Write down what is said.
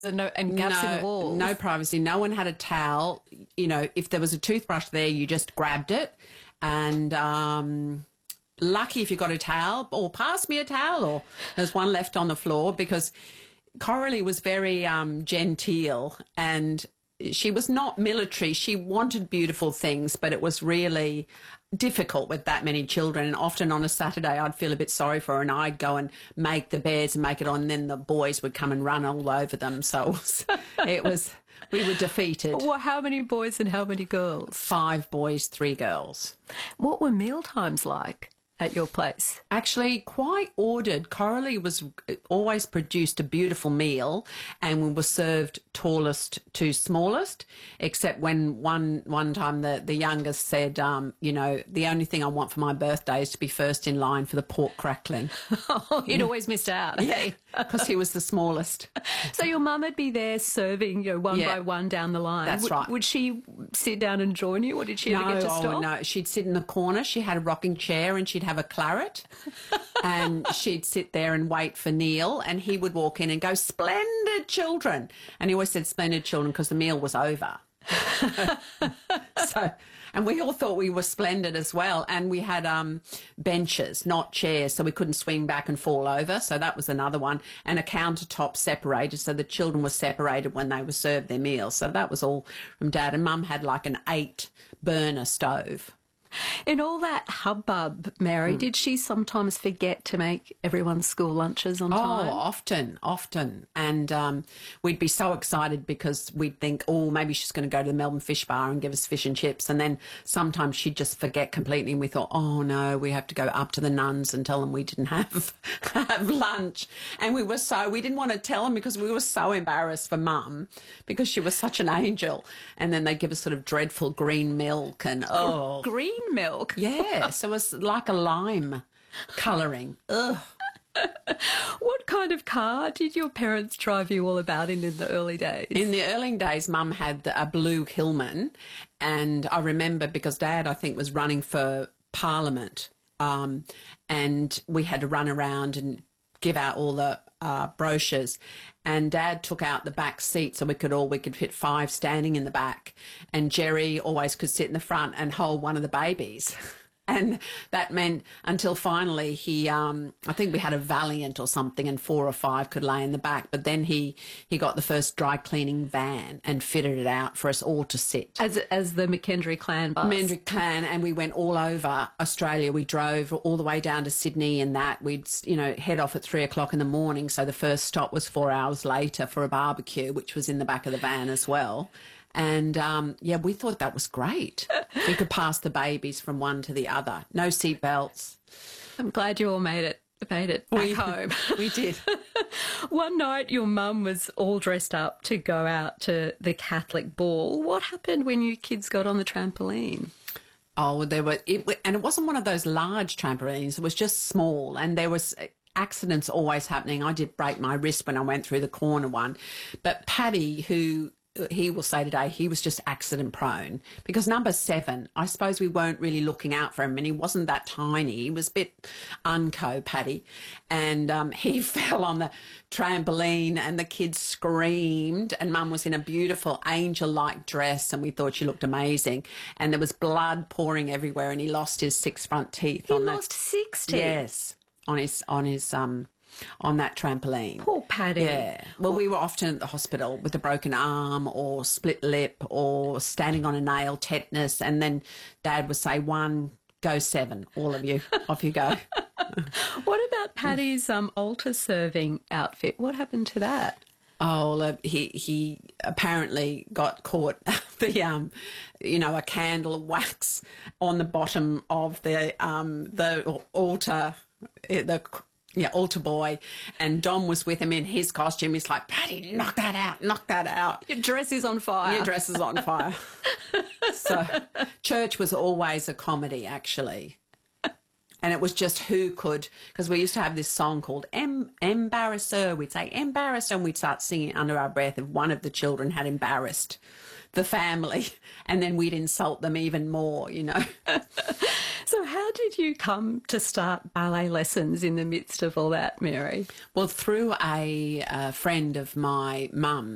And gaps in the walls. No privacy. No one had a towel. You know, if there was a toothbrush there, you just grabbed it. And lucky if you got a towel, or pass me a towel, or there's one left on the floor, because Coralie was very genteel, and she was not military. She wanted beautiful things, but it was really difficult with that many children. And often on a Saturday, I'd feel a bit sorry for her, and I'd go and make the beds and make it on, and then the boys would come and run all over them. So we were defeated. Well, how many boys and how many girls? 5 boys, 3 girls. What were meal times like at your place? Actually, quite ordered. Coralie always produced a beautiful meal, and we were served tallest to smallest, except when one time the youngest said, you know, the only thing I want for my birthday is to be first in line for the pork crackling. Oh, he'd always missed out. Yeah, because he was the smallest. So your mum would be there serving, you know, one by one down the line. That's right. Would she sit down and join you, or did she ever get to stop? No, she'd sit in the corner. She had a rocking chair, and she'd have a claret, and she'd sit there and wait for Neil, and he would walk in and go, "Splendid children," and he always said "splendid children" because the meal was over. And we all thought we were splendid as well, and we had benches, not chairs, so we couldn't swing back and fall over, so that was another one, and a countertop separated, so the children were separated when they were served their meals. So that was all from Dad, and Mum had like an 8-burner stove. In all that hubbub, Mary, did she sometimes forget to make everyone's school lunches on time? Oh, often. And we'd be so excited because we'd think, oh, maybe she's going to go to the Melbourne Fish Bar and give us fish and chips. And then sometimes she'd just forget completely, and we thought, oh, no, we have to go up to the nuns and tell them we didn't have lunch. And we didn't want to tell them because we were so embarrassed for Mum, because she was such an angel. And then they'd give us sort of dreadful green milk and, oh. Green milk? Yeah, so it was like a lime colouring. Ugh. What kind of car did your parents drive you all about in the early days? In the early days, Mum had a blue Hillman, and I remember because Dad, I think, was running for Parliament, and we had to run around and give out all the brochures, and Dad took out the back seat so we could fit 5 standing in the back, and Jerry always could sit in the front and hold one of the babies. And that meant until finally he, I think we had a Valiant or something, and 4 or 5 could lay in the back. But then he got the first dry cleaning van and fitted it out for us all to sit. As the McKendry clan bus? McKendry clan, and we went all over Australia. We drove all the way down to Sydney, and that we'd, you know, head off at 3 o'clock in the morning. So the first stop was 4 hours later for a barbecue, which was in the back of the van as well. And, yeah, we thought that was great. We could pass the babies from one to the other. No seat belts. I'm glad you all made it back home. We did. One night your mum was all dressed up to go out to the Catholic ball. What happened when you kids got on the trampoline? Oh, and it wasn't one of those large trampolines. It was just small, and there was accidents always happening. I did break my wrist when I went through the corner one. But Paddy, who he will say today, he was just accident prone, because number 7, I suppose we weren't really looking out for him, and he wasn't that tiny. He was a bit unco, Paddy, and he fell on the trampoline, and the kids screamed, and Mum was in a beautiful angel-like dress, and we thought she looked amazing, and there was blood pouring everywhere, and he lost his 6 front teeth. He lost 6 teeth? Yes, on that trampoline. Poor Paddy. Yeah. Well, we were often at the hospital with a broken arm or split lip or standing on a nail, tetanus, and then Dad would say, 1, go 7, all of you, off you go. What about Paddy's altar serving outfit? What happened to that? Oh, he apparently got caught a candle of wax on the bottom of the altar, altar boy, and Dom was with him in his costume. He's like, Paddy, knock that out. Your dress is on fire. Your dress is on fire. So church was always a comedy, actually. And it was just who could, because we used to have this song called Embarrasser. We'd say, embarrass, and we'd start singing under our breath if one of the children had embarrassed the family, and then we'd insult them even more, you know. So how did you come to start ballet lessons in the midst of all that, Mary? Well, through a friend of my mum.